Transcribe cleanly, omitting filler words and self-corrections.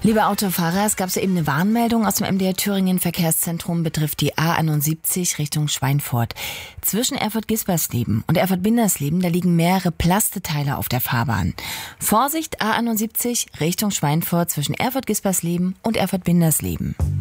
Liebe Autofahrer, es gab soeben eine Warnmeldung aus dem MDR Thüringen Verkehrszentrum, betrifft die A71 Richtung Schweinfurt. Zwischen Erfurt-Gispersleben und Erfurt-Bindersleben, da liegen mehrere Plasteteile auf der Fahrbahn. Vorsicht, A71 Richtung Schweinfurt zwischen Erfurt-Gispersleben und Erfurt-Bindersleben.